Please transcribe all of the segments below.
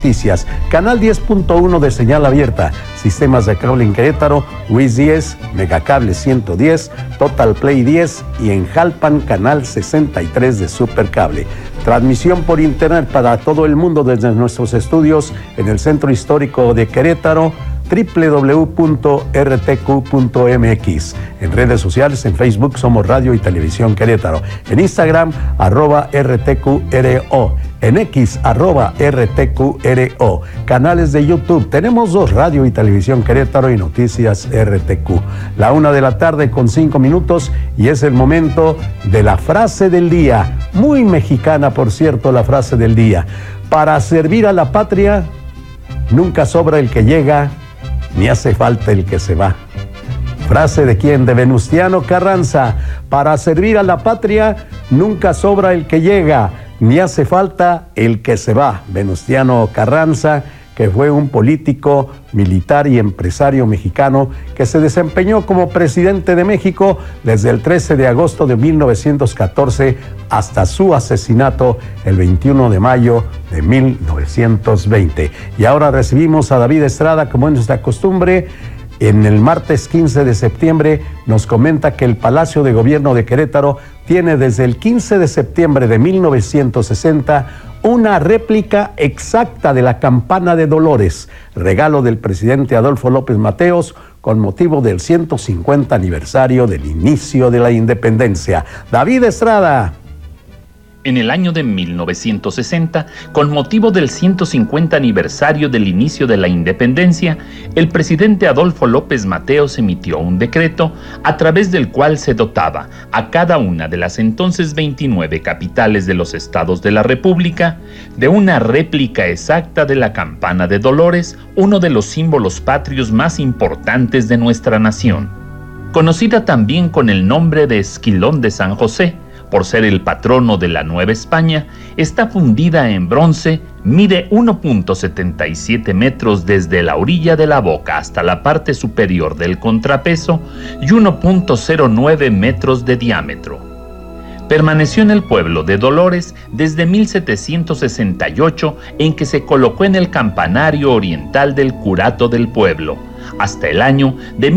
Noticias, canal 10.1 de señal abierta, sistemas de cable en Querétaro, WIS 10, Megacable 110, Total Play 10 y en Jalpan, canal 63 de Supercable. Transmisión por internet para todo el mundo desde nuestros estudios en el Centro Histórico de Querétaro, www.rtq.mx. En redes sociales, en Facebook somos Radio y Televisión Querétaro. En Instagram, @RTQRO. En X, @RTQRO. Canales de YouTube. Tenemos 2, Radio y Televisión Querétaro y Noticias RTQ. La 1:05 y es el momento de la frase del día. Muy mexicana, por cierto, la frase del día. Para servir a la patria, nunca sobra el que llega, ni hace falta el que se va. ¿Frase de quién? De Venustiano Carranza. Para servir a la patria, nunca sobra el que llega, ni hace falta el que se va. Venustiano Carranza, que fue un político, militar y empresario mexicano que se desempeñó como presidente de México desde el 13 de agosto de 1914 hasta su asesinato el 21 de mayo de 1920. Y ahora recibimos a David Estrada, como es nuestra costumbre. En el martes 15 de septiembre nos comenta que el Palacio de Gobierno de Querétaro tiene desde el 15 de septiembre de 1960 una réplica exacta de la campana de Dolores, regalo del presidente Adolfo López Mateos con motivo del 150 aniversario del inicio de la independencia. David Estrada. En el año de 1960, con motivo del 150 aniversario del inicio de la independencia, el presidente Adolfo López Mateos emitió un decreto a través del cual se dotaba a cada una de las entonces 29 capitales de los estados de la República de una réplica exacta de la campana de Dolores, uno de los símbolos patrios más importantes de nuestra nación. Conocida también con el nombre de Esquilón de San José, por ser el patrono de la Nueva España, está fundida en bronce, mide 1.77 metros desde la orilla de la boca hasta la parte superior del contrapeso y 1.09 metros de diámetro. Permaneció en el pueblo de Dolores desde 1768, en que se colocó en el campanario oriental del curato del pueblo, hasta el año de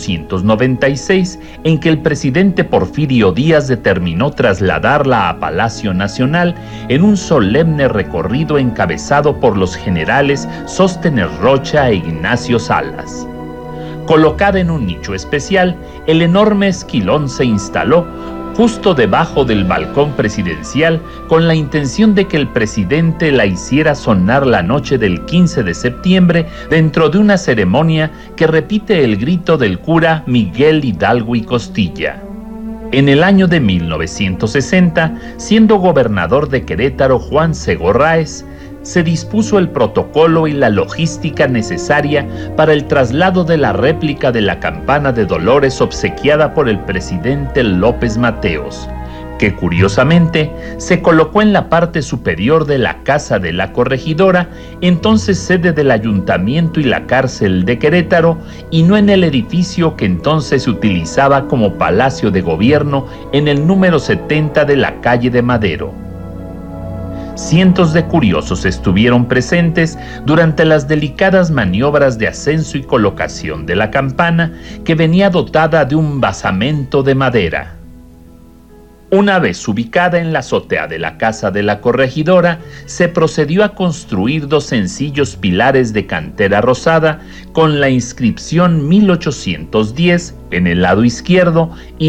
1896, en que el presidente Porfirio Díaz determinó trasladarla a Palacio Nacional en un solemne recorrido encabezado por los generales Sóstenes Rocha e Ignacio Salas. Colocada en un nicho especial, el enorme esquilón se instaló justo debajo del balcón presidencial con la intención de que el presidente la hiciera sonar la noche del 15 de septiembre dentro de una ceremonia que repite el grito del cura Miguel Hidalgo y Costilla. En el año de 1960, siendo gobernador de Querétaro Juan Segorráez, se dispuso el protocolo y la logística necesaria para el traslado de la réplica de la campana de Dolores obsequiada por el presidente López Mateos, que curiosamente se colocó en la parte superior de la Casa de la Corregidora, entonces sede del Ayuntamiento y la Cárcel de Querétaro, y no en el edificio que entonces se utilizaba como Palacio de Gobierno en el número 70 de la calle de Madero. Cientos de curiosos estuvieron presentes durante las delicadas maniobras de ascenso y colocación de la campana, que venía dotada de un basamento de madera. Una vez ubicada en la azotea de la Casa de la Corregidora, se procedió a construir 2 sencillos pilares de cantera rosada con la inscripción 1810 en el lado izquierdo y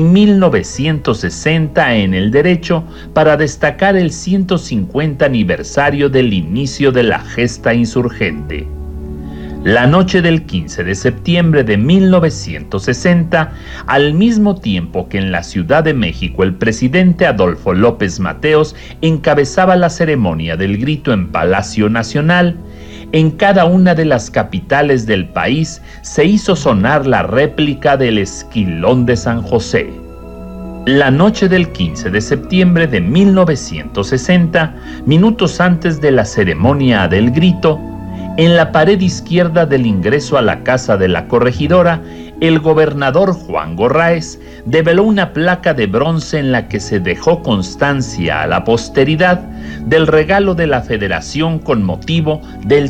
1960 en el derecho, para destacar el 150 aniversario del inicio de la gesta insurgente. La noche del 15 de septiembre de 1960, al mismo tiempo que en la Ciudad de México el presidente Adolfo López Mateos encabezaba la ceremonia del grito en Palacio Nacional, en cada una de las capitales del país se hizo sonar la réplica del Esquilón de San José. La noche del 15 de septiembre de 1960, minutos antes de la ceremonia del grito, en la pared izquierda del ingreso a la Casa de la Corregidora, el gobernador Juan Gorráez develó una placa de bronce en la que se dejó constancia a la posteridad del regalo de la Federación con motivo del